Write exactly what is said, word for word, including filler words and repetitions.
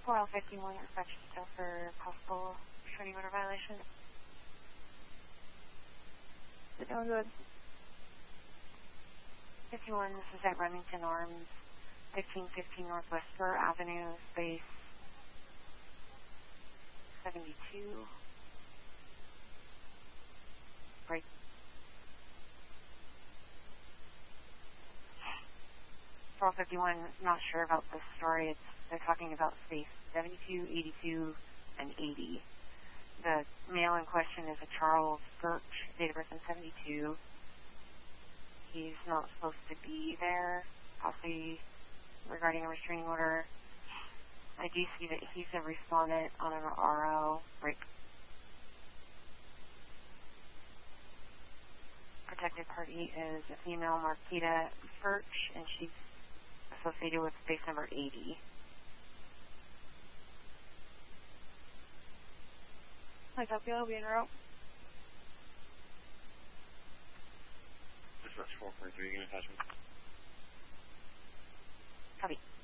four L fifty-one, reflection still for possible restraining order violation. Is it doing good? fifty-one, this is at Remington Arms, fifteen fifteen Northwest Spur Avenue, space seventy-two. Break. four L fifty-one, not sure about this story. It's, they're talking about space seventy-two, eighty-two, and eighty. The male in question is a Charles Birch, date of birth in seventy-two. He's not supposed to be there, possibly regarding a restraining order. I do see that he's a respondent on an R O. Break. Protected party is a female, Marquita Birch, and she's associated with space number eighty. Hi, Tokyo, I'll be en route. Dispatch four forty-three, unit attachment. Copy.